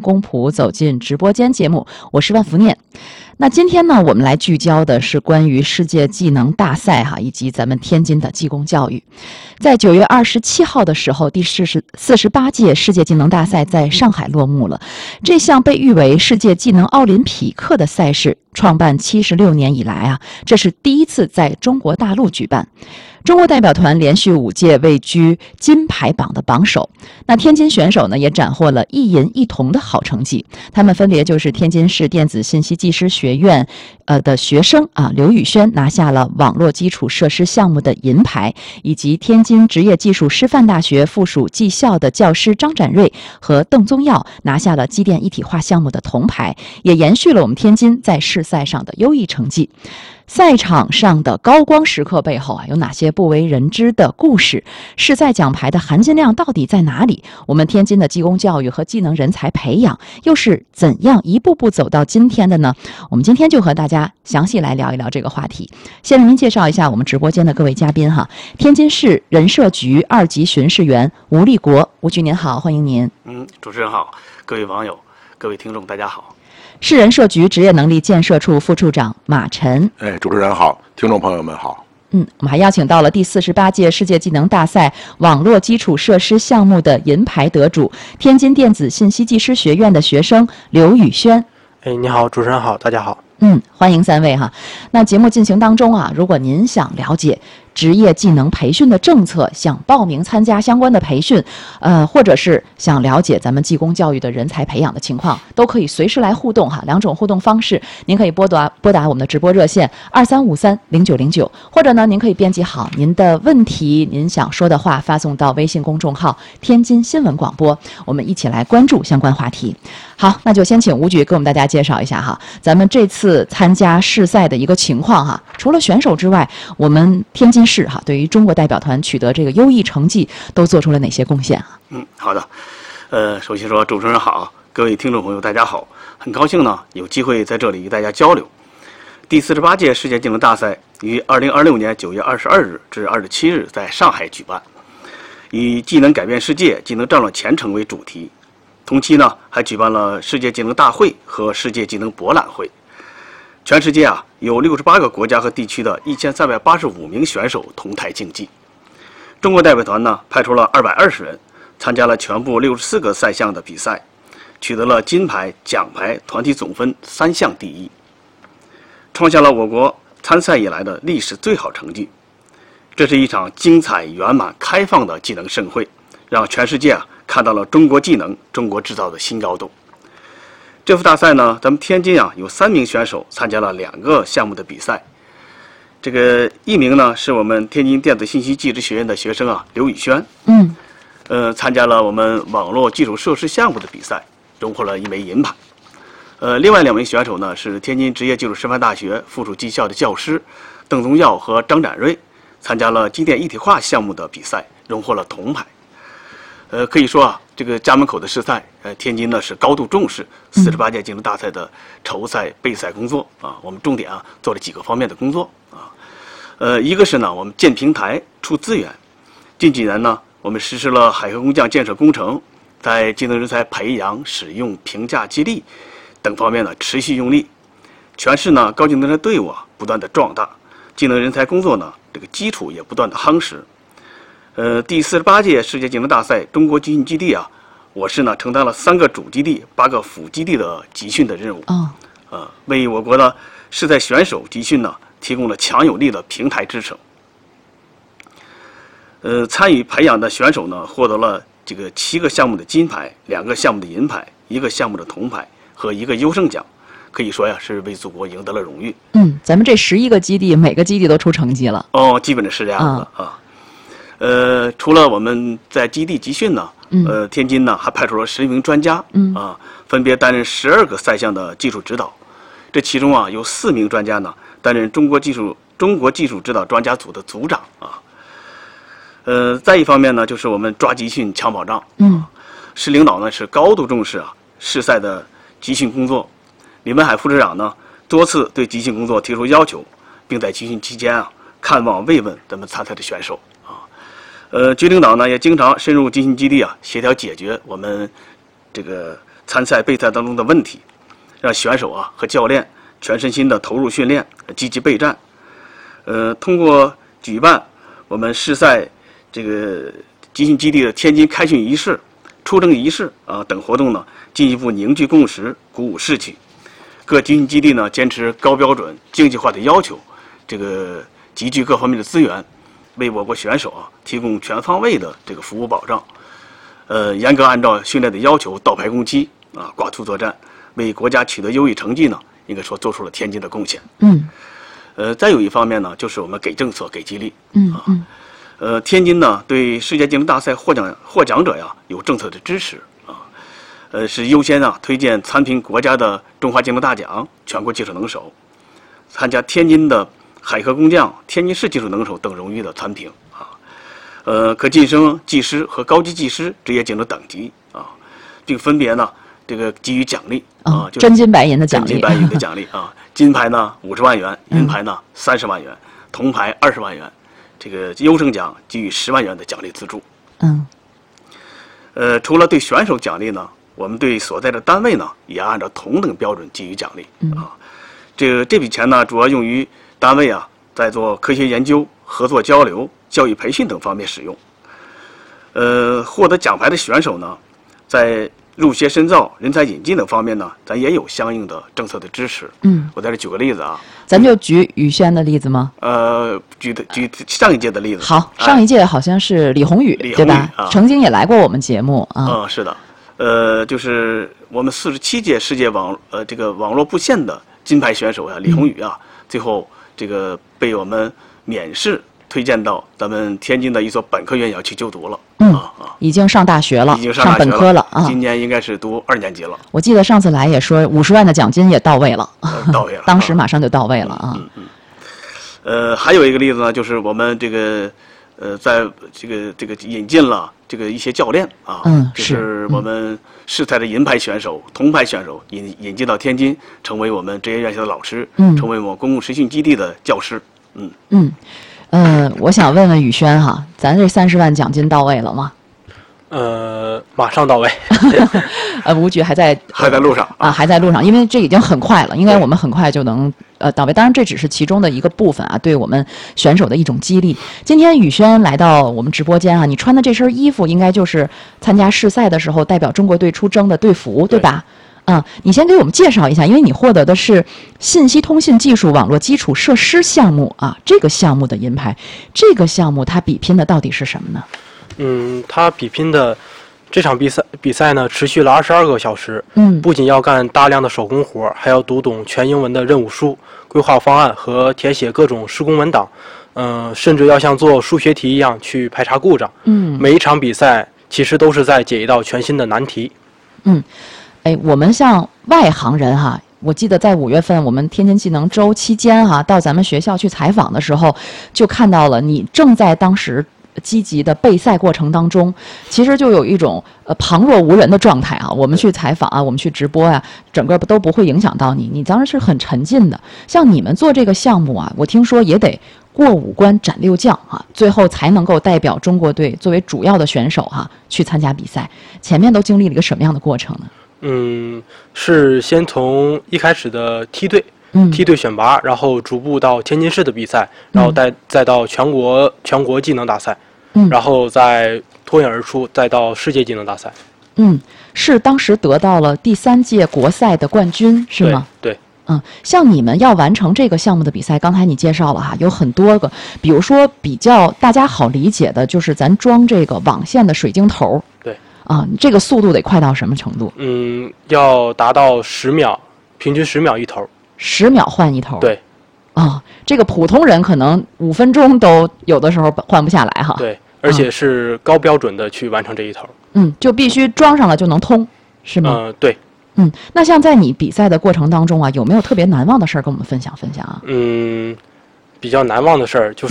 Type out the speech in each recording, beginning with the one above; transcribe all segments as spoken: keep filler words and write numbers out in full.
公仆走进直播间节目，我是万福念。那今天呢，我们来聚焦的是关于世界技能大赛哈，以及咱们天津的技工教育。在九月二十七号的时候，第四十四十八届世界技能大赛在上海落幕了。这项被誉为世界技能奥林匹克的赛事，创办七十六年以来啊，这是第一次在中国大陆举办。中国代表团连续五届位居金牌榜的榜首。那天津选手呢，也斩获了一银一铜的好成绩。他们分别就是天津市电子信息技师学院呃的学生啊刘宇轩拿下了网络基础设施项目的银牌，以及天津职业技术师范大学附属技校的教师张展瑞和邓宗耀拿下了机电一体化项目的铜牌，也延续了我们天津在市赛上的优异成绩。赛场上的高光时刻背后啊，有哪些不为人知的故事？市赛奖牌的含金量到底在哪里？我们天津的技工教育和技能人才培养又是怎样一步步走到今天的呢？我们今天就和大家详细来聊一聊这个话题。先为您介绍一下我们直播间的各位嘉宾哈。天津市人社局二级巡视员吴立国，吴局您好，欢迎您。 嗯，主持人好，各位网友、各位听众，大家好。 市人社局职业能力建设处副处长马晨， 哎，主持人好，听众朋友们好。 嗯，我们还邀请到了第四十八届世界技能大赛网络基础设施项目的银牌得主，天津电子信息技师学院的学生刘宇轩。 哎，你好，主持人好，大家好。 嗯，欢迎三位哈。那节目进行当中啊，如果您想了解职业技能培训的政策，想报名参加相关的培训，呃，或者是想了解咱们技工教育的人才培养的情况，都可以随时来互动哈。两种互动方式，您可以拨打拨打我们的直播热线二三五三零九零九，或者呢，您可以编辑好您的问题，您想说的话发送到微信公众号天津新闻广播，我们一起来关注相关话题。好，那就先请吴局给我们大家介绍一下哈，咱们这次参加市赛的一个情况哈。除了选手之外，我们天津市哈对于中国代表团取得这个优异成绩都做出了哪些贡献啊？ 嗯，好的。呃，首先说主持人好，各位听众朋友大家好，很高兴呢有机会在这里与大家交流。第四十八届世界技能大赛于二零二六年九月二十二日至二十七日在上海举办，以技能改变世界，技能战略前程为主题。同期呢，还举办了世界技能大会和世界技能博览会。全世界啊，有六十八个国家和地区的一千三百八十五名选手同台竞技。中国代表团呢，派出了二百二十人，参加了全部六十四个赛项的比赛，取得了金牌、奖牌、团体总分三项第一，创下了我国参赛以来的历史最好成绩。这是一场精彩、圆满、开放的技能盛会，让全世界啊看到了中国技能、中国制造的新高度。这次大赛呢，咱们天津啊有三名选手参加了两个项目的比赛。这个一名呢是我们天津电子信息技师学院的学生啊刘宇轩， 嗯， 呃，参加了我们网络基础设施项目的比赛，荣获了一枚银牌。呃，另外两名选手呢是天津职业技术师范大学附属技校的教师邓宗耀和张展瑞，参加了机电一体化项目的比赛，荣获了铜牌。呃，可以说啊，这个家门口的市赛，呃，天津呢是高度重视四十八届技能大赛的筹赛备赛工作啊。我们重点啊做了几个方面的工作啊。呃，一个是呢，我们建平台、出资源。近几年呢，我们实施了海河工匠建设工程，在技能人才培养、使用、评价、激励等方面呢持续用力。全市呢高技能人才队伍啊不断的壮大，技能人才工作呢这个基础也不断的夯实。呃，第四十八届世界技能大赛中国集训基地啊，我市呢承担了三个主基地、八个辅基地的集训的任务。 哦， 呃，为我国的市赛选手集训呢提供了强有力的平台支撑。呃，参与培养的选手呢获得了这个七个项目的金牌、两个项目的银牌、一个项目的铜牌和一个优胜奖，可以说呀是为祖国赢得了荣誉。 嗯，咱们这十一个基地，每个基地都出成绩了。 哦，基本的是这样的啊。啊呃，除了我们在基地集训呢，呃，天津呢还派出了十名专家，嗯啊，分别担任十二个赛项的技术指导。这其中啊，有四名专家呢担任中国技术中国技术指导专家组的组长啊。呃，再一方面呢，就是我们抓集训抢保障。嗯，市领导呢是高度重视啊市赛的集训工作。李文海副市长呢多次对集训工作提出要求，并在集训期间啊看望慰问咱们参赛的选手。呃，局领导呢也经常深入集训基地啊，协调解决我们这个参赛备赛当中的问题，让选手啊和教练全身心的投入训练，积极备战。呃，通过举办我们试赛这个集训基地的天津开训仪式、出征仪式啊等活动呢，进一步凝聚共识，鼓舞士气。各集训基地呢，坚持高标准、竞技化的要求，这个集聚各方面的资源，为我国选手啊提供全方位的这个服务保障。呃，严格按照训练的要求倒排攻击啊，寡突作战，为国家取得优异成绩呢，应该说做出了天津的贡献。 嗯。 呃，再有一方面呢，就是我们给政策、给激励。 嗯嗯。 呃，天津呢对世界技能大赛获奖获奖者呀有政策的支持啊，呃是优先啊推荐参评国家的中华技能大奖、全国技术能手，参加天津的海河工匠、天津市技术能手等荣誉的参评啊，呃可晋升技师和高级技师职业技能等级啊，并分别呢这个给予奖励啊， 哦、真金白银的奖励， 真金白银的奖励啊，金牌呢五十万元，银牌呢三十万元，铜牌二十万元。这个优胜奖给予十万元的奖励资助。 嗯。 呃，除了对选手奖励呢，我们对所在的单位呢也按照同等标准给予奖励。 嗯、 啊，这个这笔钱呢主要用于单位啊在做科学研究、合作交流、教育培训等方面使用。呃，获得奖牌的选手呢，在入学深造、人才引进等方面呢，咱也有相应的政策的支持。 嗯， 我在这举个例子啊， 咱就举宇轩的例子吗？ 呃，举的举上一届的例子。 好，上一届好像是李宏宇， 李对吧？ 啊、 曾经也来过我们节目啊。 嗯，是的，呃，就是我们四十七届世界网呃这个网络布线的金牌选手啊，李宏宇啊，嗯、最后这个被我们免试推荐到咱们天津的一所本科院校去就读了。 嗯啊啊， 已经上大学了， 已经上大学本科了啊。 今年应该是读二年级了。 我记得上次来也说五十万的奖金也到位了， 呃、到位了， 当时马上就到位了啊。 嗯嗯。呃，还有一个例子呢，就是我们这个呃，在这个这个引进了这个一些教练啊， 嗯， 就是我们试赛的银牌选手、铜牌选手引引进到天津，成为我们职业院校的老师， 嗯， 成为我们公共实训基地的教师。嗯嗯。呃，我想问问宇轩哈，咱这三十万奖金到位了吗？ 呃，马上到位。 呃，吴局还在还在路上啊，还在路上，因为这已经很快了，应该我们很快就能呃到位。当然，这只是其中的一个部分啊，对我们选手的一种激励。今天宇轩来到我们直播间啊，你穿的这身衣服应该就是参加试赛的时候代表中国队出征的队服，对吧？啊、嗯，你先给我们介绍一下，因为你获得的是信息通信技术网络基础设施项目啊，这个项目的银牌。这个项目它比拼的到底是什么呢？ 嗯，它比拼的这场比赛比赛呢，持续了二十二个小时。 嗯， 不仅要干大量的手工活，还要读懂全英文的任务书、规划方案和填写各种施工文档。嗯、呃，甚至要像做数学题一样去排查故障。 嗯， 每一场比赛其实都是在解一道全新的难题。 嗯。哎，我们像外行人哈，我记得在五月份我们天津技能周期间哈，到咱们学校去采访的时候，就看到了你正在当时积极的备赛过程当中，其实就有一种呃旁若无人的状态啊。我们去采访啊，我们去直播呀、啊，整个都不会影响到你，你当时是很沉浸的。像你们做这个项目啊，我听说也得过五关斩六将啊，最后才能够代表中国队作为主要的选手哈、啊、去参加比赛。前面都经历了一个什么样的过程呢？ 嗯，是先从一开始的梯队， 嗯， 梯队选拔，然后逐步到天津市的比赛，然后再、嗯、再到全国全国技能大赛， 嗯， 然后再脱颖而出，再到世界技能大赛。 嗯，是当时得到了第三届国赛的冠军，是吗？ 对。对嗯，像你们要完成这个项目的比赛，刚才你介绍了哈，有很多个，比如说比较大家好理解的，就是咱装这个网线的水晶头。 对。 啊，这个速度得快到什么程度？ 嗯，要达到十秒，平均十秒一头。 十秒换一头。 对。 啊，这个普通人可能五分钟都有的时候换不下来哈。 对，而且是高标准的去完成这一头。 嗯，就必须装上了就能通，是吗？ 嗯，对。 嗯，那像在你比赛的过程当中啊，有没有特别难忘的事儿跟我们分享分享啊？ 嗯，比较难忘的事儿就是，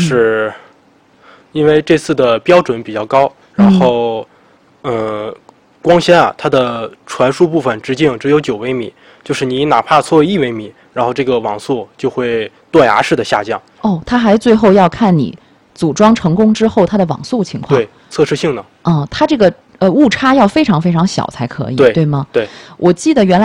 因为这次的标准比较高，然后。嗯呃，光纤啊，它的传输部分直径只有九微米，就是你哪怕错一微米，然后这个网速就会断崖式的下降。 哦，它还最后要看你组装成功之后它的网速情况。 对，测试性能。 哦，它这个呃误差要非常非常小才可以， 对吗？ 对， 我记得原来